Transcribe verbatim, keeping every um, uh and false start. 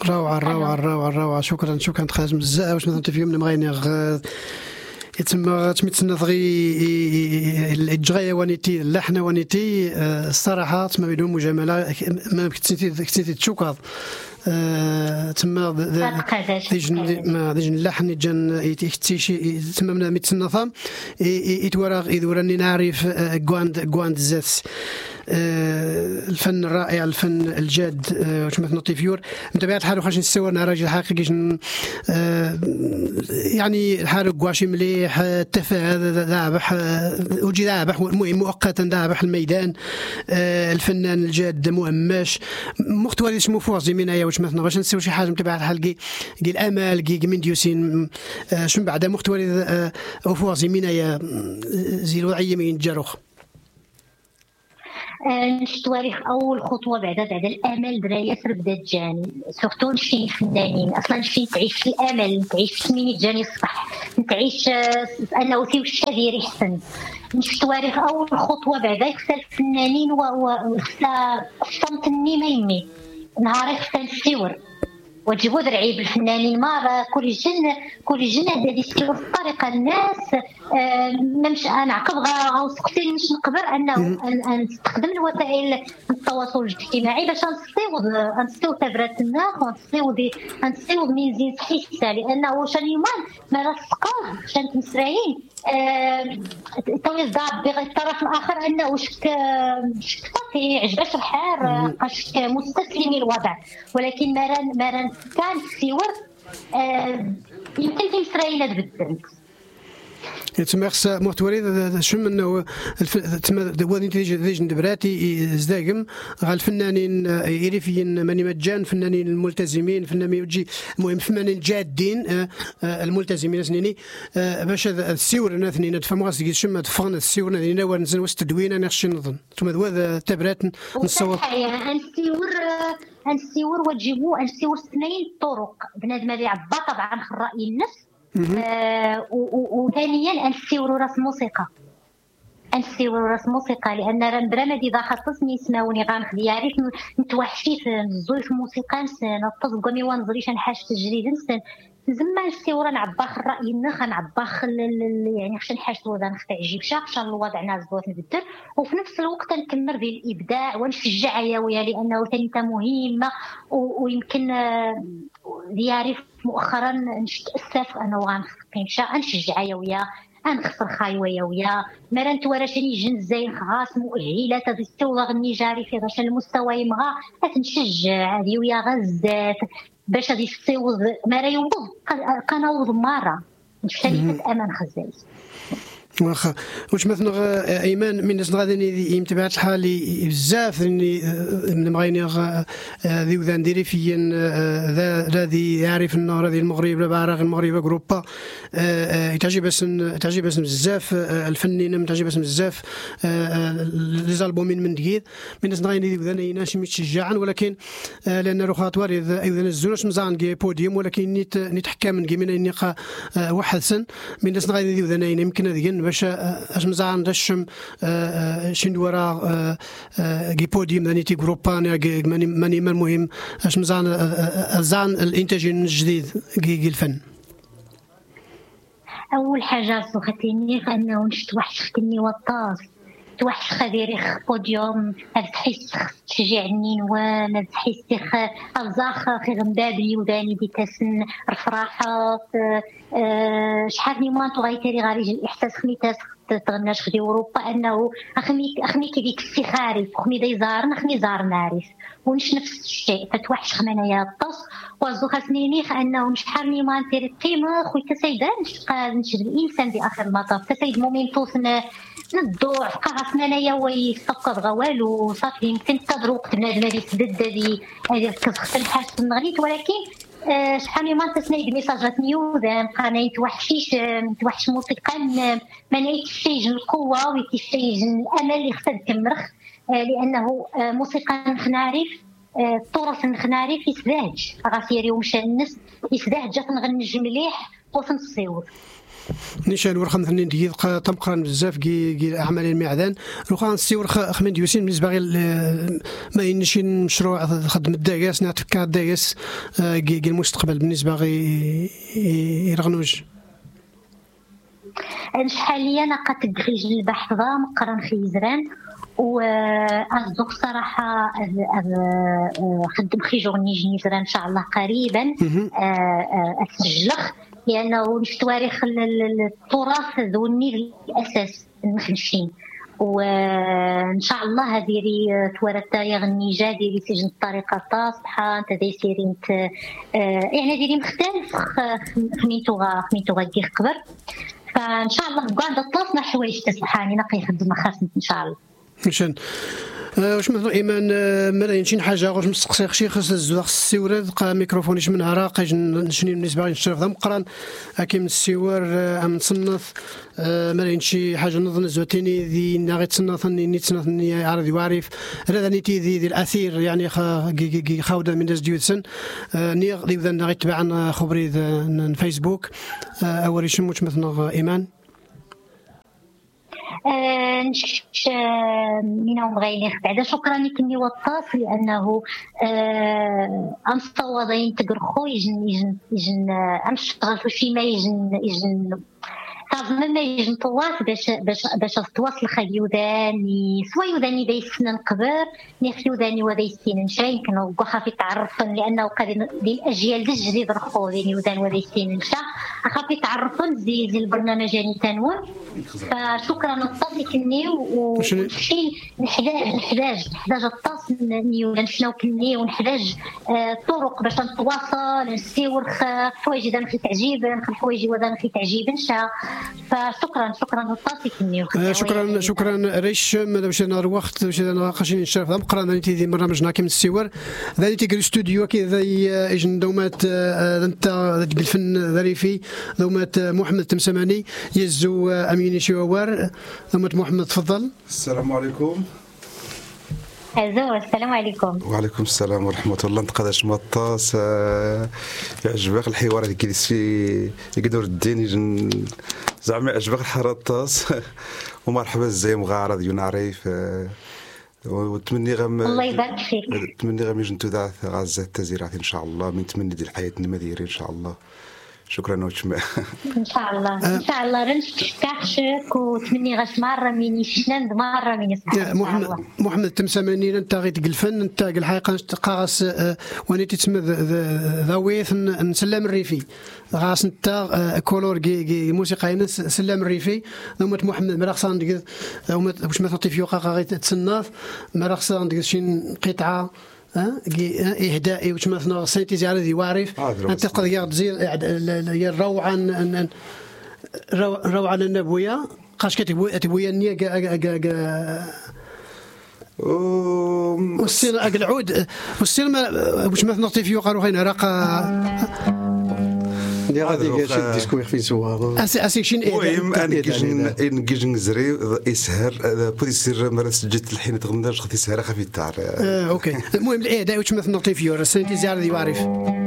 روعة روعة روعة روعة. شكرا شكرا تخرج بزاف واش مثلا في يوم مغينيغ يتم تميتنا ضغي الجغايه ونيتي اللحن ونيتي الصراحه تما بدون مجامله ما كنتي كنتي تشوكاض تما ديجن ما ديجن اللحن جن يتيشي تما من متنظم يتورغ يدورني نعرف كواند كواند زات الفن الرائع الفن الجاد واش مثل نوتيفيور بطبيعه الحال واش نسوى انا راجل حقيقي يعني الحال كواشي مليح التفاهه ذابح وجي ذابح المهم مؤقتا ذابح الميدان الفنان الجاد مهمش مختوى اسمه فوزي منايا واش مثلا باش نسوي شي حاجه بطبيعه الحال كي الامال كي من ديوسين شنو بعد مختوى فوزي منايا زي الوعيه من جاروخ نشتواريخ اول خطوه بعد بعد الامل درايه بدات جاني سورتو نشتي الفنانين اصلا نشتي تعيش في الامل تعيش في سميني جاني الصح تعيش انه في وش ديري يحسن نشتواريخ اول خطوه بعدا خصها الفنانين وخصها الصمت النيمه يمي نهار خصها نسيور وتجيبوا درعي بالفنانين ما كل جن كل جن هذا يسير في الطريقه الناس نمشي انا عقب غاوسقتي مش نقدر انه نستخدم الوسائل التواصل الاجتماعي باش نصيوض نصيوض تبرات الناس ونصيوض نصيوض ميزين صحيح لانه شان يومان ما راسقاه شان مسرايين تو يزداد بالطرف الاخر انه شك شكتي عجباش الحال قاش مستسلمي الوضع ولكن مران مران كان سيور يمكن في مسرايين تبدلت تما خص محتوى شو منه تما دواني تيجي تيجي دبراتي زداقم غا الفنانين يريفيين ماني مجان فنانين الملتزمين فنانين يجي المهم فنانين جادين الملتزمين سنيني باش السيور اثنين تفهموا غاسي شما تفغن السيور هنا ونزل وسط التدوين انا خصني نظن ثم دوا تبرات نصور السيور السيور وتجيبوا السيور اثنين طرق بنادم اللي عبا طبعا في الراي النفس آه وثانيا نسيورو راس موسيقى نسيورو راس موسيقى لان راه برامدي ذا خصصني يسمعوني غنخلي يعرف نتوحشي في الزوي في موسيقى نطز قومي ونزريش نحاش تجريد نسن زعما نسيورا نعباخ الراي النخ نعباخ يعني خش نحاش وذا نختعجب شاف شان الوضع ناس بغيت نبدل وفي نفس الوقت نكمل بالابداع ونشجع ياويا لانه ثاني مهمه ويمكن يعرف مؤخرا نتاسف انا وغنخطي نشا نشجع ياويا نخسر خايويا ويا مرنت وراشني جن زي خاص مؤهله تستوى غني جاري في غاش المستوى يمغى تنشجع هذه ويا غزات باش غادي يستيوض مرا يوض قناوض مره مش ثالثه امان خزاز واخا واش مثلا ايمان من الناس غادي يمتبع الحال بزاف من مغيني ذي وذا نديري فين ذا الذي يعرف النور هذه المغرب باراغ المغرب جروبا تعجب اسم تعجب اسم بزاف الفنانين تعجب اسم بزاف لي زالبومين من جديد من الناس غادي وذا ناش متشجعا ولكن لان روخات وارد ايضا الزوج مزان جي بوديوم ولكن نيت نتحكم من جيمين النقا واحد سن من الناس غادي وذا يمكن هذه باش اش مزعان دشم شنو ورا جي بوديوم دانيتي جروبان ماني ماني المهم اش مزعان زعان الانتاج الجديد جي الفن اول حاجه سوختيني انه نشت واحد ختني وطاس توحش خديري بوديوم هاد تحس تشجعني وانا تحس خ الزاخ في غندابي وداني دي تسن الفراحات شحال من مانطو غايتري غاري الاحساس خميتاس تغناش خدي اوروبا انه اخمي اخمي كي استخاري خمي داي زار نخمي زار نعرف ونش نفس الشيء فتوحش خمانيا الطص وازو خاصني انه شحال من مانتيري قيمه خويا سيدان نشقى نشد الانسان باخر المطاف تسيد مومنتوس ندور قاعه ثمانيه ويسقط غوالو صافي يمكن تدروق بنادم اللي سدد هذه هذه كتخص الحاج النغريت ولكن شحال من مره تسنايد ميساجات نيوذا بقى نيتوحشيش نتوحش موسيقى ما نيتشيج القوه ويتشيج الامل اللي خصها تكمرخ لانه موسيقى نعرف الطرف نعرف يسداج غاسيري ومشى الناس يسداج جات نغنج مليح وفي الصيوط نيشان ورخ مثلا دقيقة تمقرن بزاف كي كي أعمال المعدن لوخا نسيور خمين ديوسين بالنسبة غير ما ينشي مشروع خدم الداكاس نعتفكا الداكاس كي المستقبل بالنسبة غير يرغنوج. حاليا قد تدريج البحث مقرن خيزران وأصدق صراحة خدم خي جورني جنيزران إن شاء الله قريبا أسجلخ لأنه التواريخ التراث ذو النيل الأساس المخنشين وإن شاء الله هذيري تورث يغني جادي سجن الطريقة تصبح أنت ذي سيرين يعني هذيري مختلف خميتوغا خميتوغا كي قبر فإن شاء الله قاعدة تطلع حوايج تسبحاني نقي خدمة خاصة إن شاء الله. مشان واش مثلا ايمان مرين شي حاجه واش مستقصي شي خص الزواق السيورات قا ميكروفونيش من عراق نشني بالنسبه للشرف ذا مقران اكيم السيور ام تصنف مرين شي حاجه نظن زوتيني ذي ناغي تصنف ني تصنف ني عارف يعرف هذا نيتي ذي ذي الاثير يعني خاوده من داز ديوتسن ني غادي ناغي تبعنا خبري فيسبوك اول شي موش مثلا ايمان نش منهم غير بعدا شكرا لكني وطاف لانه امصوضين تقرخو يجن يجن يجن امشغل فيما يجن يجن ما يجن طواس باش باش باش تواصل خيوداني سوا يوداني ذي سنن قبر ني خيوداني وذي سنن شاي كانوا خافي تعرفن لانه قد الاجيال الجديد رخو ذي يودان وذي سنن شا خافي تعرفن زي زي البرنامج يعني تنوون فشكرا للطاس كني وشي نحتاج نحتاج نحتاج الطاس نيو نشناو كني ونحتاج طرق باش نتواصل نسيور حوايج اذا نخي تعجيب نخي حوايج وذا نخي تعجيب نشا فشكرا شكرا للطاس كني شكرا شكرا ريش ماذا باش انا الوقت باش انا قاشين نشرف مقرا نتي دي برنامجنا كيما السيور ذا تيجي الاستوديو كذا اجن دومات انت بالفن ظريفي دومات محمد تمسماني يزو امين شوار دومات محمد تفضل. السلام عليكم. أزو السلام عليكم. وعليكم السلام ورحمة الله. نتقداش مطاس يعجبك الحوار اللي جالس فيه يقدر الدين يجن زعما يعجبك الحراطاس ومرحبا زي مغا راديو نعرف وتمني غم الله يبارك فيك. تمني غم يجن تداث غازة تزيرات إن شاء الله من تمني دي الحياة المديرة إن شاء الله. شكرا وشما ان شاء الله ان شاء الله رنش تحشك وتمني غاش مره ميني شنند مره ميني محمد محمد تمسمنين انت غير الفن انت الحقيقه قاص ونيتي تسمى ذويث نسلم الريفي غاس انت كولور كي موسيقى سلم الريفي ثم محمد مرخصان ديك واش ما تعطي فيو قاقا غير تصنف مرخصان ديك شي قطعه إهدائي وش مثلا سنتي زيارة ذي وارف أنت قد يغزير الروعة روعة النبوية قاش كتبوي أتبوي النية جا جا جا والسين أقل عود والسين ما وش مثلا نعطي فيه قالوا هنا رقا دي غادي كاش ديسكوير في سوا اسي اسي شين المهم ان كيجن ان كيجن زري يسهر بوليسير مرس جت الحين تغنداش خدي سهره خفيف تاع اوكي المهم الاهداء واش مثلا نعطي فيه سنتي زيارة ذي وارف